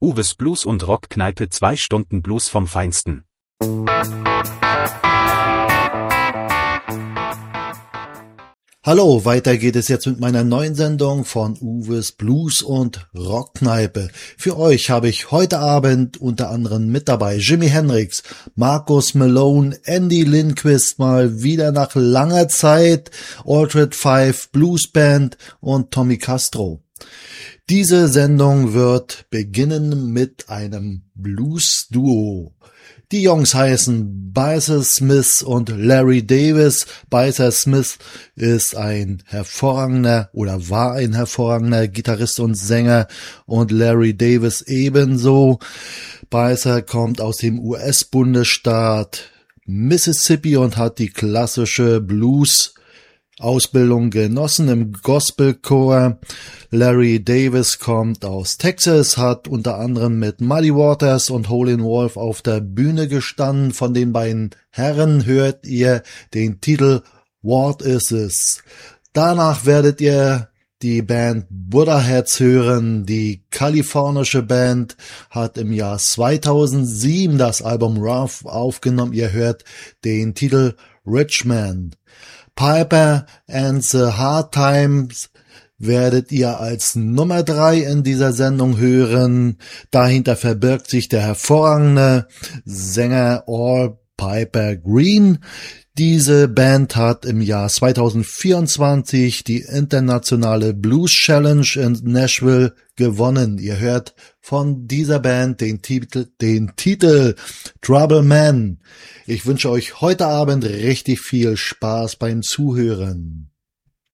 Uwes Blues und Rockkneipe, 2 Stunden Blues vom Feinsten. Hallo, weiter geht es jetzt mit meiner neuen Sendung von Uwes Blues und Rockkneipe. Für euch habe ich heute Abend unter anderem mit dabei Jimi Hendrix, Marcus Malone, Andy Lindquist mal wieder nach langer Zeit, Altered Five Blues Band und Tommy Castro. Diese Sendung wird beginnen mit einem Blues-Duo. Die Jungs heißen Basil Smith und Larry Davis. Basil Smith ist ein hervorragender oder war ein hervorragender Gitarrist und Sänger und Larry Davis ebenso. Basil kommt aus dem US-Bundesstaat Mississippi und hat die klassische Blues-Ausbildung genossen im Gospelchor. Larry Davis kommt aus Texas, hat unter anderem mit Muddy Waters und Howlin' Wolf auf der Bühne gestanden. Von den beiden Herren hört ihr den Titel What Is This? Danach werdet ihr die Band Buddhaheads hören. Die kalifornische Band hat im Jahr 2007 das Album Rough aufgenommen. Ihr hört den Titel Richmond. Piper and the Hard Times werdet ihr als Nummer 3 in dieser Sendung hören. Dahinter verbirgt sich der hervorragende Sänger Al Piper Green. Diese Band hat im Jahr 2024 die internationale Blues Challenge in Nashville gewonnen. Ihr hört von dieser Band den Titel Trouble Man. Ich wünsche euch heute Abend richtig viel Spaß beim Zuhören.